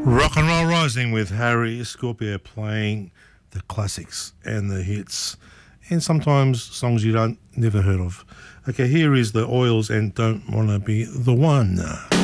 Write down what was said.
Rock and Roll Rising with Harry Scorpio playing the classics and the hits and sometimes songs you don't never heard of. Okay, here is the Oils and Don't Wanna Be the One.